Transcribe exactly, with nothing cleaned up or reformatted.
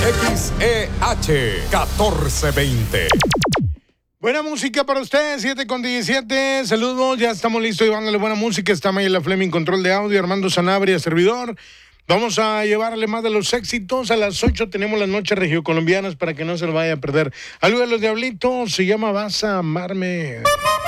X E H catorce veinte. Buena música para ustedes, siete con diecisiete. Saludos, ya estamos listos llevándole buena música. Está Mayela Fleming, control de audio, Armando Sanabria, servidor. Vamos a llevarle más de los éxitos. A las ocho tenemos las noches regiocolombianas para que no se lo vaya a perder. Algo de los Diablitos, se llama Vas a amarme.